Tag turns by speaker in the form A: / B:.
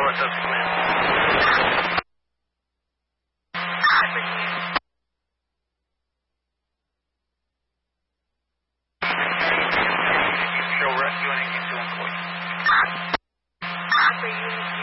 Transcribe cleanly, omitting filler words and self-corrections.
A: Northwest Command. Show rescue and engine to employees.